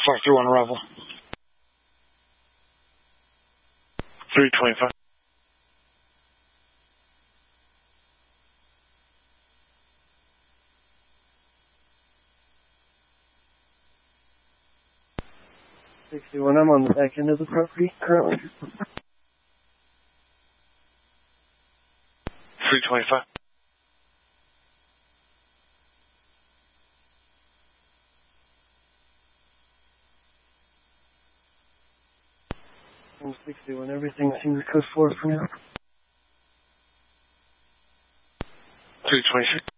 531 arrival. 325. When I'm on the back end of the property currently. 325. I'm 61. Everything seems code 4 for now. 326.